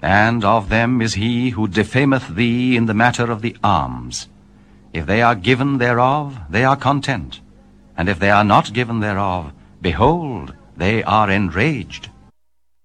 And of them is he who defameth thee in the matter of the alms. If they are given thereof, they are content. And if they are not given thereof, behold, they are enraged.